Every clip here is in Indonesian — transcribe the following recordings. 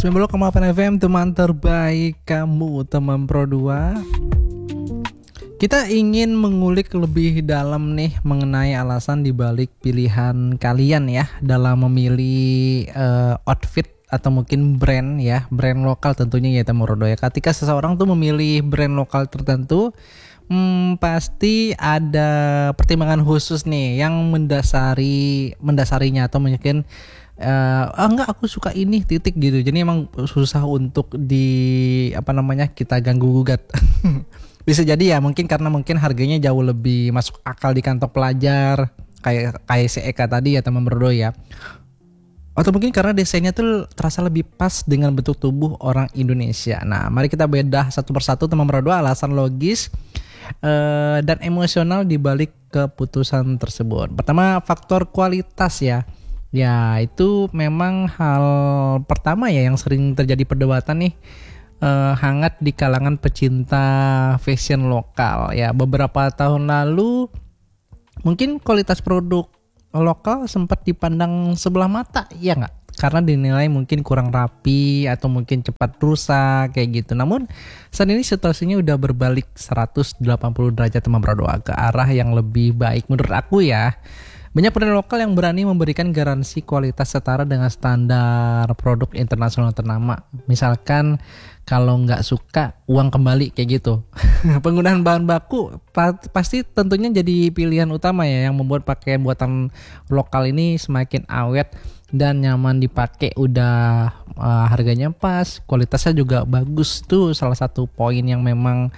90,8 FM, teman terbaik kamu, teman Pro 2. Kita ingin mengulik lebih dalam nih mengenai alasan dibalik pilihan kalian ya dalam memilih outfit atau mungkin brand ya, brand lokal tentunya ya teman Pro 2 ya. Ketika seseorang tuh memilih brand lokal tertentu, pasti ada pertimbangan khusus nih yang mendasarinya atau mungkin enggak, aku suka ini titik gitu. Jadi emang susah untuk kita ganggu gugat. Bisa jadi ya mungkin karena harganya jauh lebih masuk akal di kantong pelajar kayak si Eka tadi ya teman Pro 2 ya. Atau mungkin karena desainnya tuh terasa lebih pas dengan bentuk tubuh orang Indonesia. Nah, mari kita bedah satu persatu teman Pro 2 alasan logis dan emosional di balik keputusan tersebut. Pertama, faktor kualitas ya. Ya, itu memang hal pertama ya yang sering terjadi perdebatan nih hangat di kalangan pecinta fashion lokal ya. Beberapa tahun lalu mungkin kualitas produk lokal sempat dipandang sebelah mata ya nggak? Karena dinilai mungkin kurang rapi atau mungkin cepat rusak kayak gitu. Namun saat ini situasinya udah berbalik 180 derajat teman Pro 2 ke arah yang lebih baik menurut aku ya. Banyak brand lokal yang berani memberikan garansi kualitas setara dengan standar produk internasional ternama. Misalkan kalau nggak suka uang kembali kayak gitu. Penggunaan bahan baku pasti tentunya jadi pilihan utama ya yang membuat pakaian buatan lokal ini semakin awet dan nyaman dipakai. Udah harganya pas, kualitasnya juga bagus. Tuh salah satu poin yang memang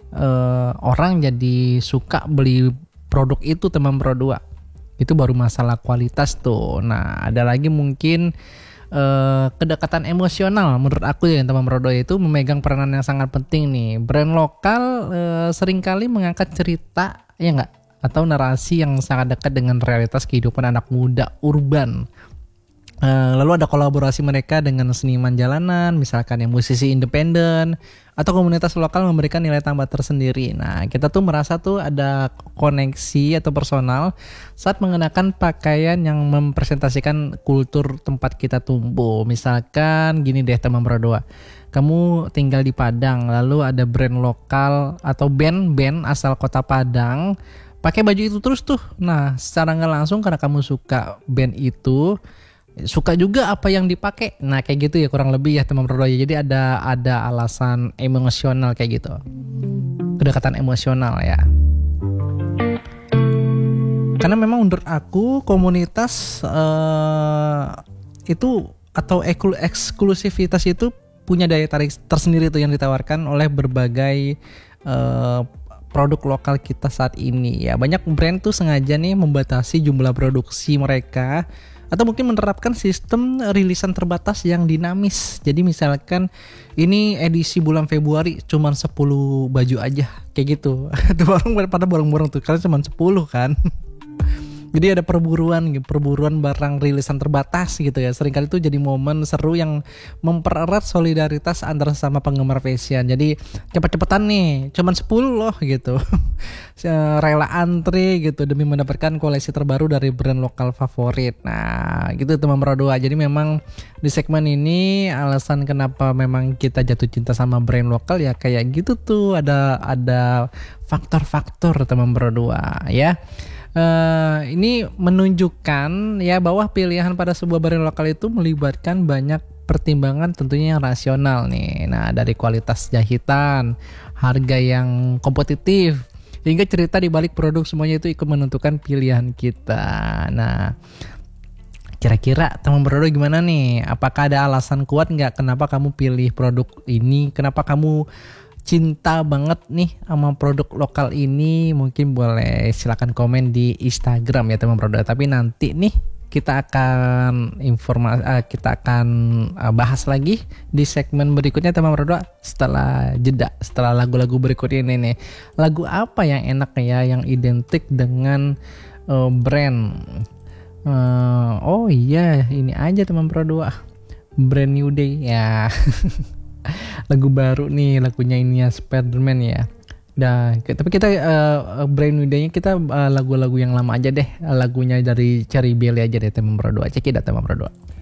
orang jadi suka beli produk itu teman Pro 2. Itu baru masalah kualitas tuh. Nah, ada lagi mungkin kedekatan emosional menurut aku ya teman Pro 2 itu memegang peranan yang sangat penting nih. Brand lokal seringkali mengangkat cerita ya enggak, atau narasi yang sangat dekat dengan realitas kehidupan anak muda urban. Lalu ada kolaborasi mereka dengan seniman jalanan, misalkan yang musisi independen atau komunitas lokal memberikan nilai tambah tersendiri. Nah, kita tuh merasa tuh ada koneksi atau personal saat mengenakan pakaian yang mempresentasikan kultur tempat kita tumbuh. Misalkan gini deh teman Pro 2. Kamu tinggal di Padang, lalu ada brand lokal atau band asal kota Padang pakai baju itu terus tuh. Nah, secara nggak langsung karena kamu suka band itu, suka juga apa yang dipakai. Nah, kayak gitu ya kurang lebih ya teman Pro 2. Jadi ada alasan emosional kayak gitu. Kedekatan emosional ya. Karena memang menurut aku komunitas itu atau eksklusivitas itu punya daya tarik tersendiri tuh yang ditawarkan oleh berbagai produk lokal kita saat ini ya. Banyak brand tuh sengaja nih membatasi jumlah produksi mereka atau mungkin menerapkan sistem rilisan terbatas yang dinamis. Jadi misalkan ini edisi bulan Februari cuman 10 baju aja kayak gitu. Tuh orang pada borong-borong tuh karena cuman 10 kan. Jadi ada perburuan barang rilisan terbatas gitu ya. Seringkali itu jadi momen seru yang mempererat solidaritas antar sesama penggemar fashion. Jadi cepet-cepetan nih, cuman 10 loh gitu. Rela antri gitu demi mendapatkan koleksi terbaru dari brand lokal favorit. Nah, gitu teman Pro 2. Jadi memang di segmen ini alasan kenapa memang kita jatuh cinta sama brand lokal ya kayak gitu tuh. Ada faktor-faktor teman Pro 2 ya. Ini menunjukkan ya bahwa pilihan pada sebuah brand lokal itu melibatkan banyak pertimbangan tentunya yang rasional nih. Nah, dari kualitas jahitan, harga yang kompetitif, hingga cerita di balik produk semuanya itu ikut menentukan pilihan kita. Nah, kira-kira teman Pro 2 gimana nih? Apakah ada alasan kuat nggak kenapa kamu pilih produk ini? Kenapa kamu cinta banget nih sama produk lokal ini? Mungkin boleh silakan komen di Instagram ya teman Pro 2. Tapi nanti nih kita akan bahas lagi di segmen berikutnya teman Pro 2 setelah jeda, setelah lagu-lagu berikut ini nih. Lagu apa yang enak ya yang identik dengan brand? Oh iya, ini aja teman Pro 2. Brand New Day ya. Lagu baru nih, lagunya ini ya Spiderman ya. Tapi kita Brand New Day-nya kita lagu-lagu yang lama aja deh. Lagunya dari Cherry Belly aja deh teman Pro 2. Cek it out teman Pro 2.